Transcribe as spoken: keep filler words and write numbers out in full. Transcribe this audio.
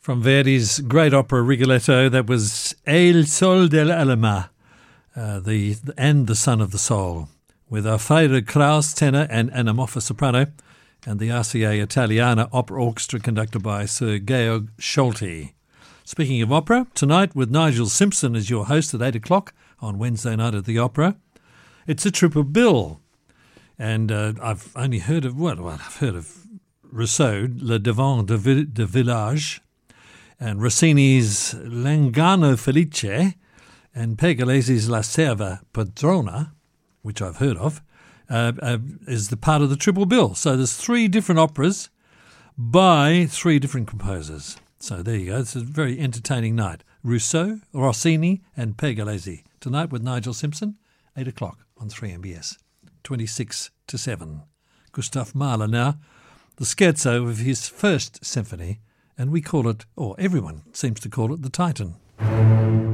From Verdi's great opera Rigoletto, that was El Sol dell'Anima, uh, the, and the Son of the Soul, with Alfredo Kraus, tenor, and Anna Moffa, soprano, and the R C A Italiana Opera Orchestra conducted by Sir Georg Scholti. Speaking of opera, tonight with Nigel Simpson as your host at eight o'clock on Wednesday night at the Opera, it's a triple bill. And uh, I've only heard of, well, well, I've heard of Rousseau, Le Devant de, Vi- de Village, and Rossini's L'Inganno Felice, and Pergolesi's La Serva Padrona, which I've heard of, uh, uh, is the part of the triple bill. So there's three different operas by three different composers. So there you go. It's a very entertaining night. Rousseau, Rossini, and Pergolesi. Tonight with Nigel Simpson, eight o'clock on three M B S, twenty-six to seven. Gustav Mahler now, the scherzo of his first symphony, and we call it, or everyone seems to call it, the Titan.